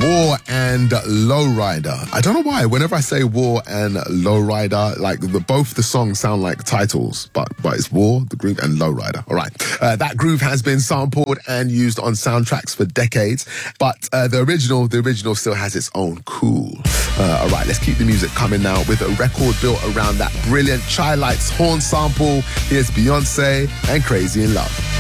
War and Lowrider. I don't know why. Whenever I say War and Lowrider, like both the songs sound like titles, but it's War, the group, and Lowrider. All right. That groove has been sampled and used on soundtracks for decades, but the original still has its own cool. All right, let's keep the music coming now with a record built around that brilliant Chai Lights horn sample. Here's Beyonce and Crazy in Love.